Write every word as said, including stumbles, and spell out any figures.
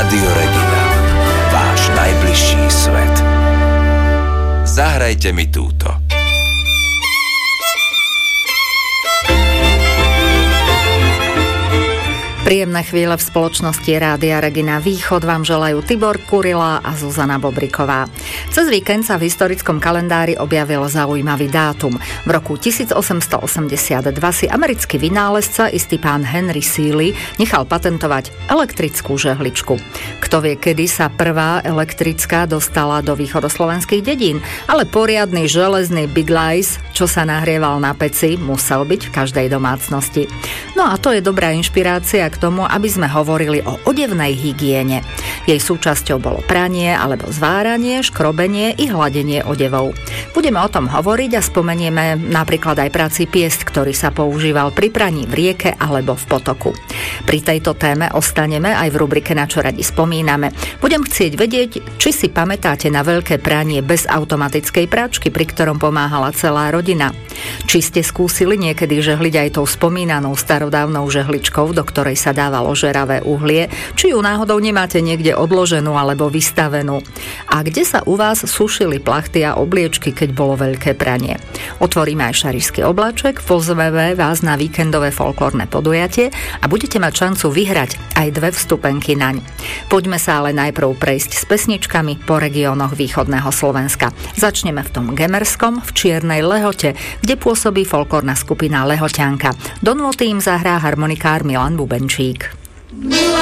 Rádio Regina. Váš najbližší svet. Zahrajte mi túto. Príjemné chvíle v spoločnosti Rádia Regina Východ vám želajú Tibor Kurila a Zuzana Bobriková. Cez víkend sa v historickom kalendári objavil zaujímavý dátum. V roku tisícosemstoosemdesiatdva si americký vynálezca istý pán Henry Seeley nechal patentovať elektrickú žehličku. Kto vie, kedy sa prvá elektrická dostala do východoslovenských dedín, ale poriadny železný Big Lice, čo sa nahrieval na peci, musel byť v každej domácnosti. No a to je dobrá inšpirácia k tomu, aby sme hovorili o odevnej hygiene. Jej súčasťou bolo pranie alebo zváranie, škrobenie i hladenie odevov. Budeme o tom hovoriť a spomenieme napríklad aj prací piest, ktorý sa používal pri praní v rieke alebo v potoku. Pri tejto téme ostaneme aj v rubrike Na čo radi spomíname. Budem chcieť vedieť, či si pamätáte na veľké pranie bez automatickej práčky, pri ktorom pomáhala celá rodina. Či ste skúsili niekedy žehliť aj tou spomínanou starodávnou žehličkou, do ktorej sa dávalo žeravé uhlie, či ju náhodou nemáte niekde odloženú alebo vystavenú. A kde sa u vás sušili plachty a obliečky, keď bolo veľké pranie? Otvoríme aj šarišský obláček, pozveme vás na víkendové folklórne podujatie a budete mať šancu vyhrať aj dve vstupenky naň. Poďme sa ale najprv prejsť s pesničkami po regiónoch východného Slovenska. Začneme v tom Gemerskom, v Čiernej Lehote, kde pôsobí folklórna skupina Lehoťanka. Do nôty im zahrá harmonikár Milan Bubenčík.